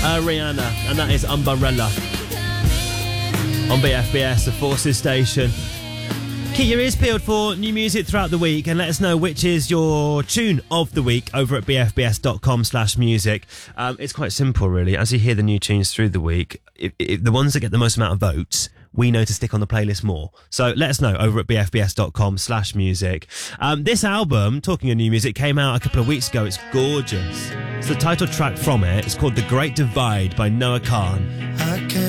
Rihanna, and that is Umbrella on BFBS, the Forces station. Keep your ears peeled for new music throughout the week and let us know which is your tune of the week over at bfbs.com/music. It's quite simple, really. As you hear the new tunes through the week, if the ones that get the most amount of votes, we know to stick on the playlist more. So let us know over at bfbs.com/music. This album, talking of new music, came out a couple of weeks ago. It's gorgeous. It's the title track from it. It's called The Great Divide by Noah Kahan.